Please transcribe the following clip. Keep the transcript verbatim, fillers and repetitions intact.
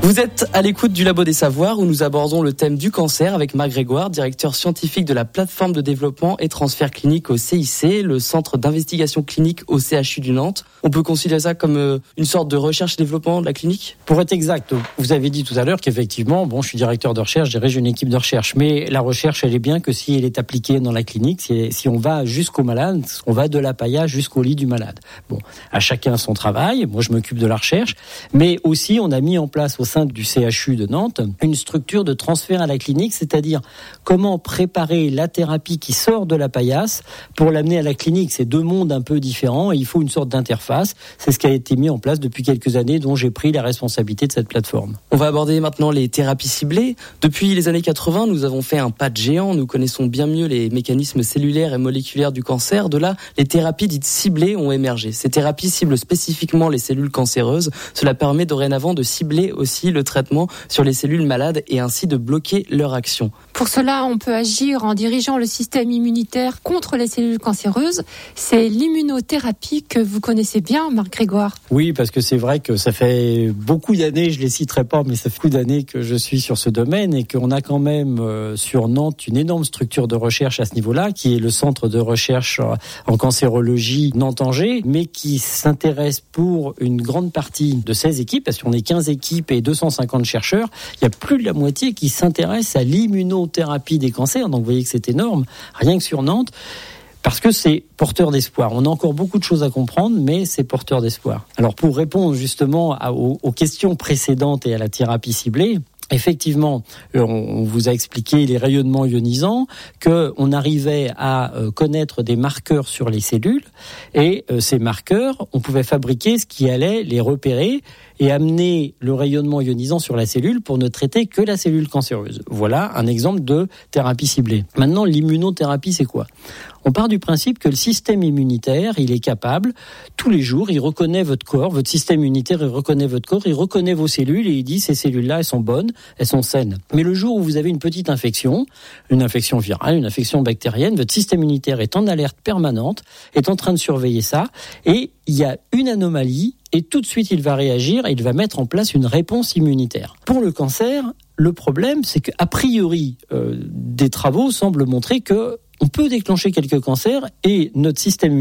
Vous êtes à l'écoute du Labo des Savoirs où nous abordons le thème du cancer avec Marc Grégoire, directeur scientifique de la plateforme de développement et transfert clinique au C I C, le centre d'investigation clinique au C H U du Nantes. On peut considérer ça comme une sorte de recherche et développement de la clinique ? Pour être exact, vous avez dit tout à l'heure qu'effectivement, bon, je suis directeur de recherche, je dirige une équipe de recherche, mais la recherche, elle est bien que si elle est appliquée dans la clinique, si, si on va jusqu'au malade, on va de l'appaya jusqu'au lit du malade. Bon, à chacun son travail, moi je m'occupe de la recherche, mais aussi on a mis en place au sein du C H U de Nantes une structure de transfert à la clinique, c'est-à-dire comment préparer la thérapie qui sort de la paillasse pour l'amener à la clinique. C'est deux mondes un peu différents et il faut une sorte d'interface. C'est ce qui a été mis en place depuis quelques années, dont j'ai pris la responsabilité de cette plateforme. On va aborder maintenant les thérapies ciblées. Depuis les années quatre-vingts, nous avons fait un pas de géant. Nous connaissons bien mieux les mécanismes cellulaires et moléculaires du cancer. De là, les thérapies dites ciblées ont émergé. Ces thérapies ciblent spécifiquement les cellules cancéreuses. Cela permet dorénavant de cibler aussi le traitement sur les cellules malades et ainsi de bloquer leur action. Pour cela, on peut agir en dirigeant le système immunitaire contre les cellules cancéreuses. C'est l'immunothérapie que vous connaissez bien, Marc Grégoire. Oui, parce que c'est vrai que ça fait beaucoup d'années, je ne les citerai pas, mais ça fait beaucoup d'années que je suis sur ce domaine et qu'on a quand même euh, sur Nantes une énorme structure de recherche à ce niveau-là, qui est le centre de recherche en cancérologie Nantes-Angers, mais qui s'intéresse pour une grande partie de ces équipes, parce qu'on est quinze équipes et deux cent cinquante chercheurs, il y a plus de la moitié qui s'intéressent à l'immunothérapie des cancers, donc vous voyez que c'est énorme, rien que sur Nantes. Parce que c'est porteur d'espoir. On a encore beaucoup de choses à comprendre, mais c'est porteur d'espoir. Alors pour répondre justement à, aux, aux questions précédentes et à la thérapie ciblée, effectivement, on vous a expliqué les rayonnements ionisants, qu'on arrivait à connaître des marqueurs sur les cellules, et ces marqueurs, on pouvait fabriquer ce qui allait les repérer et amener le rayonnement ionisant sur la cellule pour ne traiter que la cellule cancéreuse. Voilà un exemple de thérapie ciblée. Maintenant, l'immunothérapie, c'est quoi ? On part du principe que le système immunitaire, il est capable, tous les jours, il reconnaît votre corps, votre système immunitaire, il reconnaît votre corps, il reconnaît vos cellules et il dit ces cellules-là, elles sont bonnes, elles sont saines. Mais le jour où vous avez une petite infection, une infection virale, une infection bactérienne, votre système immunitaire est en alerte permanente, est en train de surveiller ça, et il y a une anomalie, et tout de suite il va réagir et il va mettre en place une réponse immunitaire. Pour le cancer, le problème, c'est qu'a priori, euh, des travaux semblent montrer que on peut déclencher quelques cancers et notre système